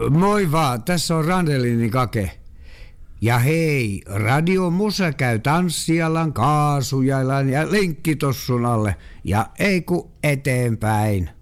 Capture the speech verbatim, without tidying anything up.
Moi vaan, tässä on Randelini Kake. Ja hei, Radio Musa käy tanssialan, kaasujailan ja lenkkitossun alle. Ja ei ku eteenpäin.